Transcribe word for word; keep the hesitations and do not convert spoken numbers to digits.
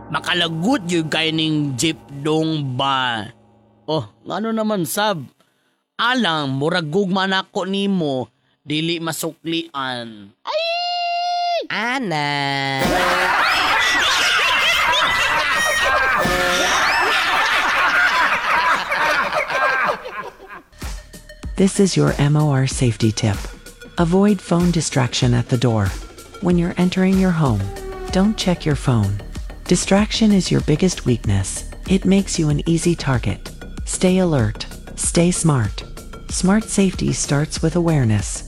Makalagot yung kay ning jeep dong ba? Oh, ano naman sab? Alang, murag gugman ako nimo, dili masuklian. Ana. This is your M O R safety tip. Avoid phone distraction at the door. When you're entering your home, don't check your phone. Distraction is your biggest weakness. It makes you an easy target. Stay alert. Stay smart. Smart safety starts with awareness.